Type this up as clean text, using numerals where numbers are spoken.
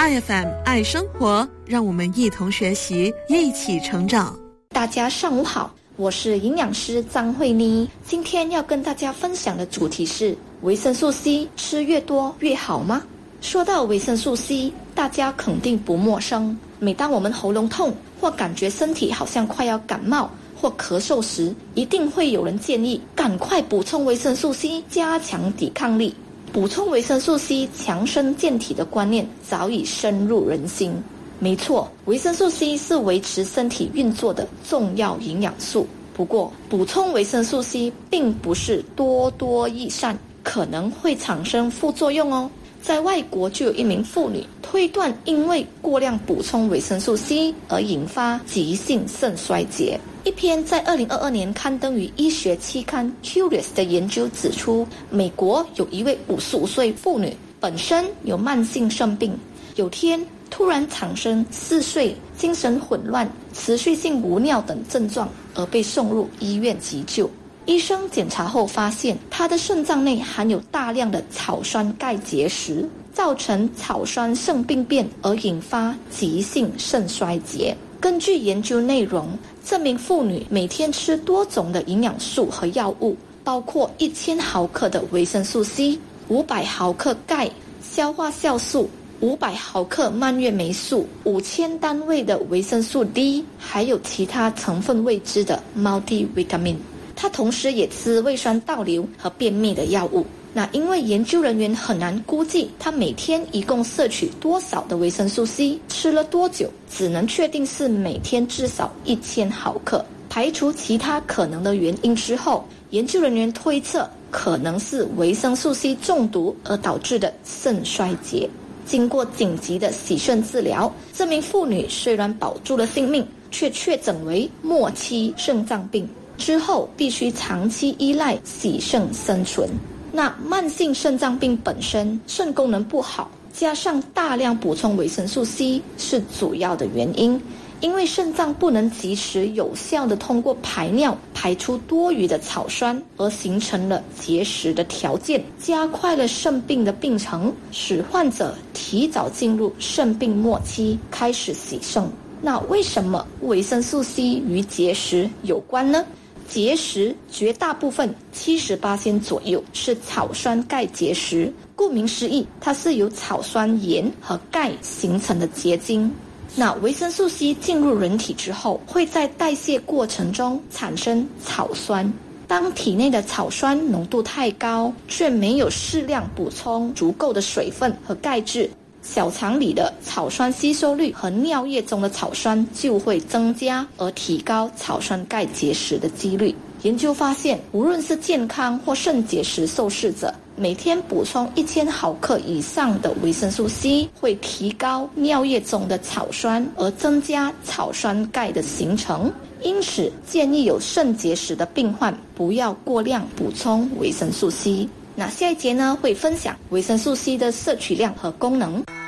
IFM 爱生活，让我们一同学习，一起成长。 大家上午好，我是营养师张慧妮。今天要跟大家分享的主题是维生素 C 吃越多越好吗？说到维生素 C， 大家肯定不陌生。每当我们喉咙痛或感觉身体好像快要感冒或咳嗽时，一定会有人建议赶快补充维生素 C， 加强抵抗力。补充维生素 C 强身健体的观念早已深入人心。没错，维生素 C 是维持身体运作的重要营养素。不过，补充维生素 C 并不是多多益善，可能会产生副作用哦。在外国就有一名妇女推断，因为过量补充维生素 C 而引发急性肾衰竭。一篇在2022年刊登于医学期刊 Curious 的研究指出，美国有一位55岁妇女，本身有慢性肾病，有天突然产生嗜睡、精神混乱、持续性无尿等症状，而被送入医院急救。医生检查后发现，她的肾脏内含有大量的草酸钙结石，造成草酸肾病变，而引发急性肾衰竭。根据研究内容，这名妇女每天吃多种的营养素和药物，包括1000毫克的维生素 C、500毫克钙、消化酵素、500毫克蔓越莓素、5000单位的维生素 D， 还有其他成分未知的 multivitamin。她同时也吃胃酸倒流和便秘的药物。那因为研究人员很难估计她每天一共摄取多少的维生素 C， 吃了多久，只能确定是每天至少1000毫克。排除其他可能的原因之后，研究人员推测可能是维生素 C 中毒而导致的肾衰竭。经过紧急的洗肾治疗，这名妇女虽然保住了性命，却确诊为末期肾脏病，之后必须长期依赖洗肾生存。那慢性肾脏病本身肾功能不好，加上大量补充维生素 C 是主要的原因。因为肾脏不能及时有效地通过排尿排出多余的草酸，而形成了结石的条件，加快了肾病的病程，使患者提早进入肾病末期，开始洗肾。那为什么维生素 C 与结石有关呢？结石绝大部分70%左右是草酸钙结石，顾名思义，它是由草酸盐和钙形成的结晶。那维生素 C 进入人体之后，会在代谢过程中产生草酸。当体内的草酸浓度太高，却没有适量补充足够的水分和钙质，小肠里的草酸吸收率和尿液中的草酸就会增加，而提高草酸钙结石的几率。研究发现，无论是健康或肾结石受试者，每天补充1000毫克以上的维生素 C， 会提高尿液中的草酸，而增加草酸钙的形成。因此，建议有肾结石的病患不要过量补充维生素 C。那下一节呢，会分享维生素 C 的摄取量和功能。